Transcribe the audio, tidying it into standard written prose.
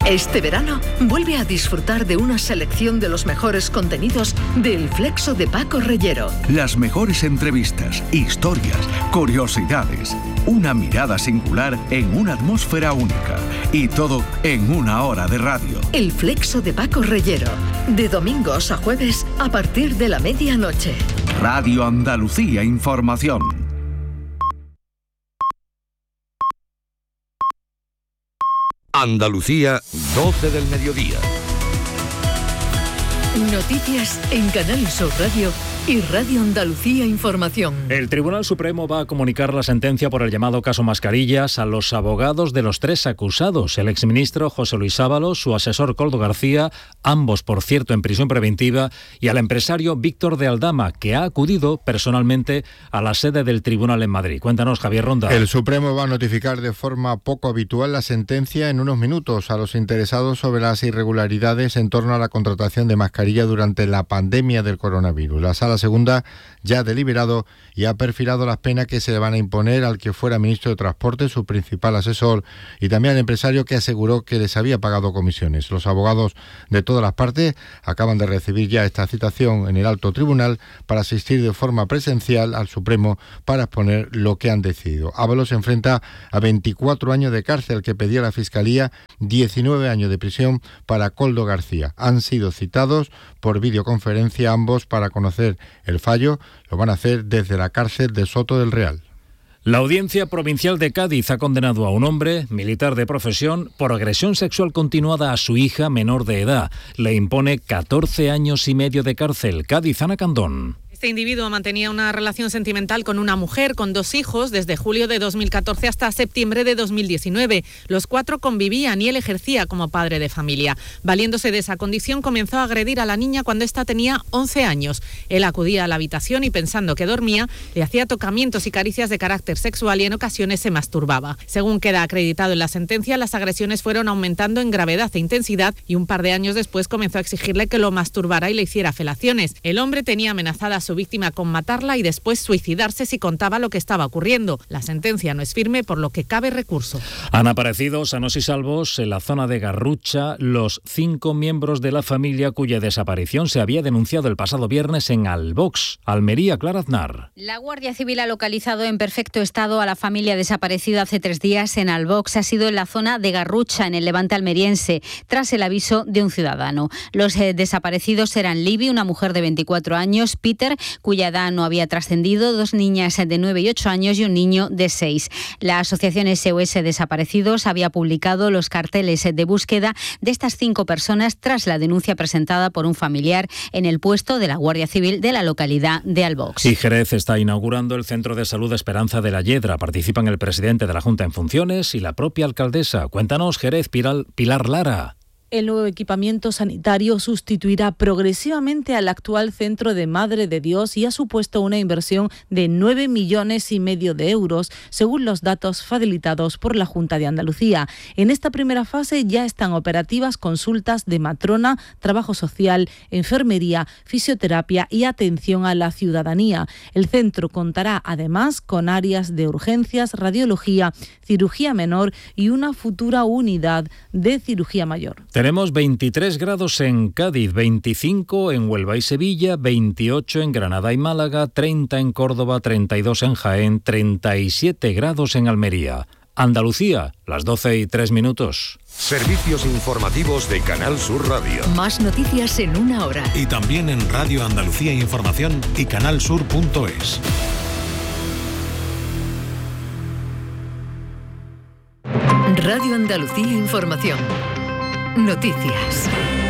Este verano, vuelve a disfrutar de una selección de los mejores contenidos del Flexo de Paco Reyero. Las mejores entrevistas, historias, curiosidades, una mirada singular en una atmósfera única. Y todo en una hora de radio. El Flexo de Paco Reyero, de domingos a jueves a partir de la medianoche. Radio Andalucía Información. Andalucía, 12 del mediodía. Noticias en Canal Sur Radio y Radio Andalucía Información. El Tribunal Supremo va a comunicar la sentencia por el llamado caso Mascarillas a los abogados de los 3 acusados, el exministro José Luis Ábalos, su asesor Koldo García, ambos por cierto en prisión preventiva, y al empresario Víctor de Aldama, que ha acudido personalmente a la sede del tribunal en Madrid. Cuéntanos, Javier Ronda. El Supremo va a notificar de forma poco habitual la sentencia en unos minutos a los interesados sobre las irregularidades en torno a la contratación de mascarilla durante la pandemia del coronavirus. La Sala Segunda ya ha deliberado y ha perfilado las penas que se le van a imponer al que fuera ministro de Transporte, su principal asesor, y también al empresario que aseguró que les había pagado comisiones. Los abogados de todas las partes acaban de recibir ya esta citación en el alto tribunal para asistir de forma presencial al Supremo para exponer lo que han decidido. Ábalos se enfrenta a 24 años de cárcel que pedía la Fiscalía, 19 años de prisión para Koldo García. Han sido citados por videoconferencia ambos para conocer el fallo. Lo van a hacer desde la cárcel de Soto del Real. La Audiencia Provincial de Cádiz ha condenado a un hombre, militar de profesión, por agresión sexual continuada a su hija menor de edad. Le impone 14 años y medio de cárcel. Cádiz, Ana Candón. Este individuo mantenía una relación sentimental con una mujer con 2 hijos desde julio de 2014 hasta septiembre de 2019. Los 4 convivían y él ejercía como padre de familia. Valiéndose de esa condición, comenzó a agredir a la niña cuando ésta tenía 11 años. Él acudía a la habitación y, pensando que dormía, le hacía tocamientos y caricias de carácter sexual y en ocasiones se masturbaba. Según queda acreditado en la sentencia, las agresiones fueron aumentando en gravedad e intensidad y un par de años después comenzó a exigirle que lo masturbara y le hiciera felaciones. El hombre tenía amenazada a su víctima con matarla y después suicidarse si contaba lo que estaba ocurriendo. La sentencia no es firme, por lo que cabe recurso. Han aparecido sanos y salvos en la zona de Garrucha los 5 miembros de la familia cuya desaparición se había denunciado el pasado viernes en Albox, Almería. Clara Aznar. La Guardia Civil ha localizado en perfecto estado a la familia desaparecida hace 3 días en Albox. Ha sido en la zona de Garrucha, en el levante almeriense, tras el aviso de un ciudadano. Los desaparecidos eran Libby, una mujer de 24 años, Peter, cuya edad no había trascendido, 2 niñas de 9 y 8 años y un niño de 6. La asociación SOS Desaparecidos había publicado los carteles de búsqueda de estas 5 personas tras la denuncia presentada por un familiar en el puesto de la Guardia Civil de la localidad de Albox. Y Jerez está inaugurando el Centro de Salud Esperanza de la Yedra. Participan el presidente de la Junta en funciones y la propia alcaldesa. Cuéntanos, Jerez, Pilar Lara. El nuevo equipamiento sanitario sustituirá progresivamente al actual Centro de Madre de Dios y ha supuesto una inversión de 9,5 millones de euros, según los datos facilitados por la Junta de Andalucía. En esta primera fase ya están operativas consultas de matrona, trabajo social, enfermería, fisioterapia y atención a la ciudadanía. El centro contará además con áreas de urgencias, radiología, cirugía menor y una futura unidad de cirugía mayor. Tenemos 23 grados en Cádiz, 25 en Huelva y Sevilla, 28 en Granada y Málaga, 30 en Córdoba, 32 en Jaén, 37 grados en Almería. Andalucía, las 12:03. Servicios informativos de Canal Sur Radio. Más noticias en una hora. Y también en Radio Andalucía Información y canalsur.es. Radio Andalucía Información. Noticias.